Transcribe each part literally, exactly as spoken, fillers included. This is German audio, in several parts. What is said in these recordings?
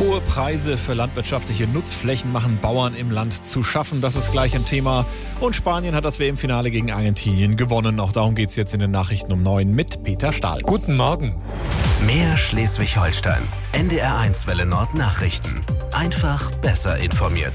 Hohe Preise für landwirtschaftliche Nutzflächen machen Bauern im Land zu schaffen. Das ist gleich ein Thema. Und Spanien hat das W M-Finale gegen Argentinien gewonnen. Auch darum geht es jetzt in den Nachrichten um neun mit Peter Stahl. Guten Morgen. Mehr Schleswig-Holstein. N D R eins Welle Nord Nachrichten. Einfach besser informiert.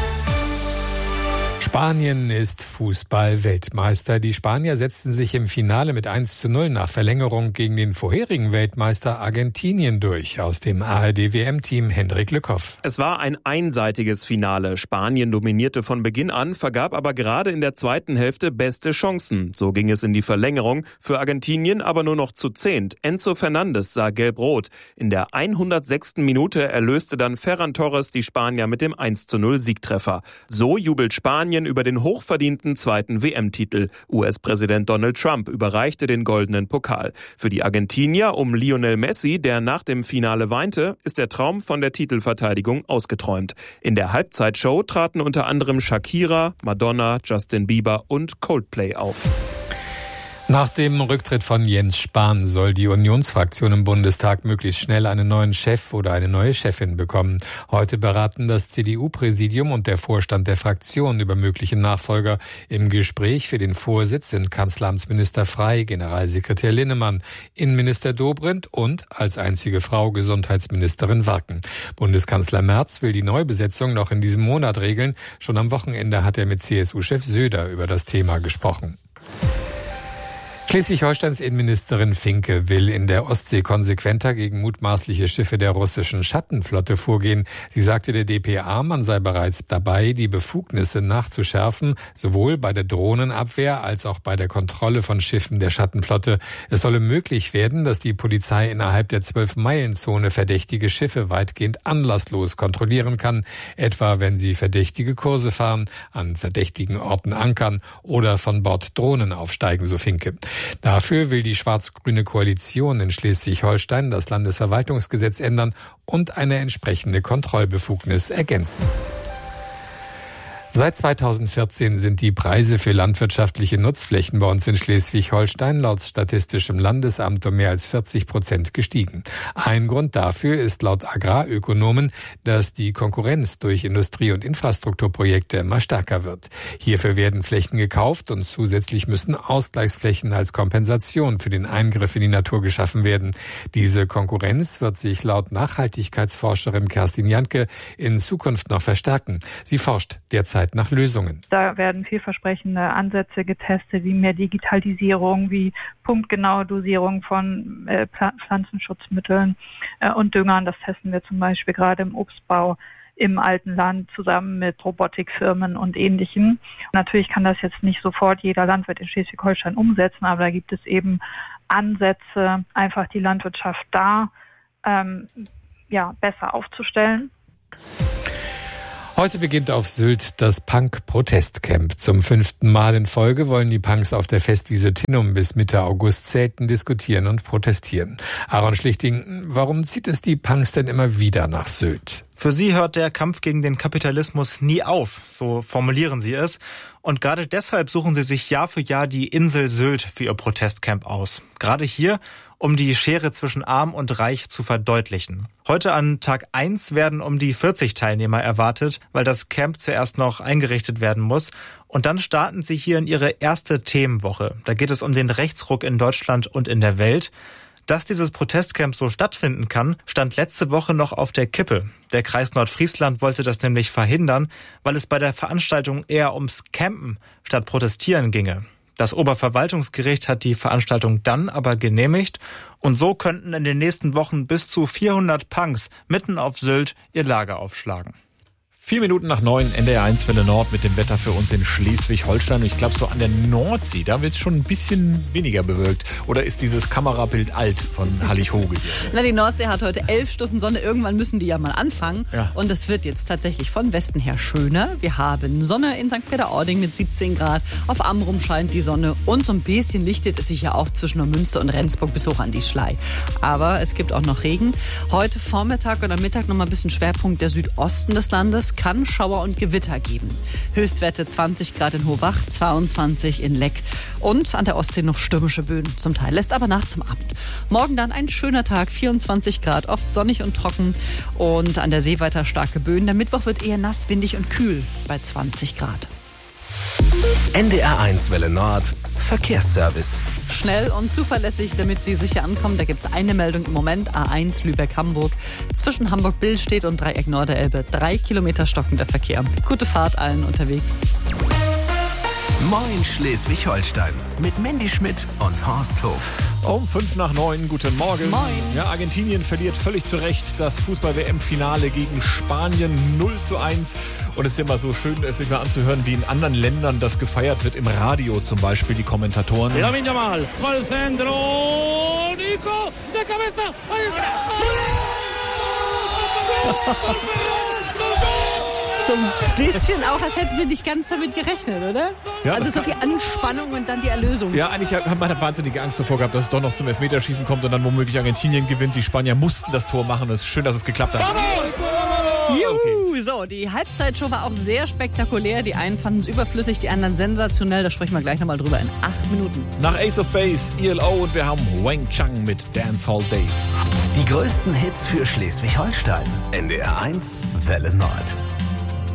Spanien ist Fußball-Weltmeister. Die Spanier setzten sich im Finale mit eins zu null nach Verlängerung gegen den vorherigen Weltmeister Argentinien durch. Aus dem A R D W M-Team Hendrik Lückhoff. Es war ein einseitiges Finale. Spanien dominierte von Beginn an, vergab aber gerade in der zweiten Hälfte beste Chancen. So ging es in die Verlängerung. Für Argentinien aber nur noch zu zehnt. Enzo Fernandes sah gelb-rot. In der hundertsechsten Minute erlöste dann Ferran Torres die Spanier mit dem eins zu null Siegtreffer. So jubelt Spanien über den hochverdienten zweiten W M-Titel. U S-Präsident Donald Trump überreichte den goldenen Pokal. Für die Argentinier um Lionel Messi, der nach dem Finale weinte, ist der Traum von der Titelverteidigung ausgeträumt. In der Halbzeitshow traten unter anderem Shakira, Madonna, Justin Bieber und Coldplay auf. Nach dem Rücktritt von Jens Spahn soll die Unionsfraktion im Bundestag möglichst schnell einen neuen Chef oder eine neue Chefin bekommen. Heute beraten das C D U-Präsidium und der Vorstand der Fraktion über mögliche Nachfolger. Im Gespräch für den Vorsitz sind Kanzleramtsminister Frey, Generalsekretär Linnemann, Innenminister Dobrindt und als einzige Frau Gesundheitsministerin Warken. Bundeskanzler Merz will die Neubesetzung noch in diesem Monat regeln. Schon am Wochenende hat er mit C S U-Chef Söder über das Thema gesprochen. Schleswig-Holsteins Innenministerin Finke will in der Ostsee konsequenter gegen mutmaßliche Schiffe der russischen Schattenflotte vorgehen. Sie sagte der D P A, man sei bereits dabei, die Befugnisse nachzuschärfen, sowohl bei der Drohnenabwehr als auch bei der Kontrolle von Schiffen der Schattenflotte. Es solle möglich werden, dass die Polizei innerhalb der zwölf-Meilen-Zone verdächtige Schiffe weitgehend anlasslos kontrollieren kann, etwa wenn sie verdächtige Kurse fahren, an verdächtigen Orten ankern oder von Bord Drohnen aufsteigen, so Finke. Dafür will die schwarz-grüne Koalition in Schleswig-Holstein das Landesverwaltungsgesetz ändern und eine entsprechende Kontrollbefugnis ergänzen. Seit zweitausendvierzehn sind die Preise für landwirtschaftliche Nutzflächen bei uns in Schleswig-Holstein laut Statistischem Landesamt um mehr als vierzig Prozent gestiegen. Ein Grund dafür ist laut Agrarökonomen, dass die Konkurrenz durch Industrie- und Infrastrukturprojekte immer stärker wird. Hierfür werden Flächen gekauft und zusätzlich müssen Ausgleichsflächen als Kompensation für den Eingriff in die Natur geschaffen werden. Diese Konkurrenz wird sich laut Nachhaltigkeitsforscherin Kerstin Janke in Zukunft noch verstärken. Sie forscht derzeit nach Lösungen. Da werden vielversprechende Ansätze getestet, wie mehr Digitalisierung, wie punktgenaue Dosierung von äh, Pflanzenschutzmitteln äh, und Düngern. Das testen wir zum Beispiel gerade im Obstbau im alten Land zusammen mit Robotikfirmen und Ähnlichem. Natürlich kann das jetzt nicht sofort jeder Landwirt in Schleswig-Holstein umsetzen, aber da gibt es eben Ansätze, einfach die Landwirtschaft da ähm, ja, besser aufzustellen. Heute beginnt auf Sylt das Punk-Protestcamp. Zum fünften Mal in Folge wollen die Punks auf der Festwiese Tinnum bis Mitte August zelten, diskutieren und protestieren. Aaron Schlichting, warum zieht es die Punks denn immer wieder nach Sylt? Für sie hört der Kampf gegen den Kapitalismus nie auf, so formulieren sie es. Und gerade deshalb suchen sie sich Jahr für Jahr die Insel Sylt für ihr Protestcamp aus. Gerade hier, um die Schere zwischen Arm und Reich zu verdeutlichen. Heute an Tag eins werden um die vierzig Teilnehmer erwartet, weil das Camp zuerst noch eingerichtet werden muss. Und dann starten sie hier in ihre erste Themenwoche. Da geht es um den Rechtsruck in Deutschland und in der Welt. Dass dieses Protestcamp so stattfinden kann, stand letzte Woche noch auf der Kippe. Der Kreis Nordfriesland wollte das nämlich verhindern, weil es bei der Veranstaltung eher ums Campen statt Protestieren ginge. Das Oberverwaltungsgericht hat die Veranstaltung dann aber genehmigt und so könnten in den nächsten Wochen bis zu vierhundert Punks mitten auf Sylt ihr Lager aufschlagen. Vier Minuten nach neun, N D R eins Welle Nord mit dem Wetter für uns in Schleswig-Holstein. Und ich glaube, so an der Nordsee, da wird es schon ein bisschen weniger bewölkt. Oder ist dieses Kamerabild alt von Hallig-Hoge hier? Na, die Nordsee hat heute elf Stunden Sonne. Irgendwann müssen die ja mal anfangen. Ja. Und es wird jetzt tatsächlich von Westen her schöner. Wir haben Sonne in Sankt Peter-Ording mit siebzehn Grad. Auf Amrum scheint die Sonne. Und so ein bisschen lichtet es sich ja auch zwischen Neumünster und Rendsburg bis hoch an die Schlei. Aber es gibt auch noch Regen. Heute Vormittag und am Mittag noch mal ein bisschen Schwerpunkt der Südosten des Landes. kann Schauer und Gewitter geben. Höchstwerte zwanzig Grad in Hohwach, zweiundzwanzig in Leck und an der Ostsee noch stürmische Böen zum Teil. Lässt aber nach zum Abend. Morgen dann ein schöner Tag, vierundzwanzig Grad, oft sonnig und trocken und an der See weiter starke Böen. Der Mittwoch wird eher nass, windig und kühl bei zwanzig Grad. N D R eins Welle Nord Verkehrsservice. Schnell und zuverlässig, damit Sie sicher ankommen. Da gibt es eine Meldung im Moment. A eins Lübeck-Hamburg. Zwischen Hamburg-Billstedt und Dreieck Norderelbe. Drei Kilometer stockender Verkehr. Gute Fahrt allen unterwegs. Moin Schleswig-Holstein mit Mandy Schmidt und Horst Hof. Um fünf nach neun, guten Morgen. Moin. Ja, Argentinien verliert völlig zu Recht das Fußball-W M-Finale gegen Spanien null zu eins. Und es ist immer so schön, sich mal anzuhören, wie in anderen Ländern das gefeiert wird. Im Radio zum Beispiel, die Kommentatoren. Lamine Yamal, al centro, Nico, de cabeza, ahí está. So ein bisschen auch, als hätten sie nicht ganz damit gerechnet, oder? Ja, also das so viel Anspannung und dann die Erlösung. Ja, eigentlich hat man wahnsinnige Angst davor gehabt, dass es doch noch zum Elfmeterschießen kommt und dann womöglich Argentinien gewinnt. Die Spanier mussten das Tor machen. Es ist schön, dass es geklappt hat. Juhu, okay. So, die Halbzeitshow war auch sehr spektakulär. Die einen fanden es überflüssig, die anderen sensationell. Da sprechen wir gleich nochmal drüber in acht Minuten. Nach Ace of Base, E L O und wir haben Wang Chang mit Dancehall Days. Die größten Hits für Schleswig-Holstein. N D R eins Welle Nord.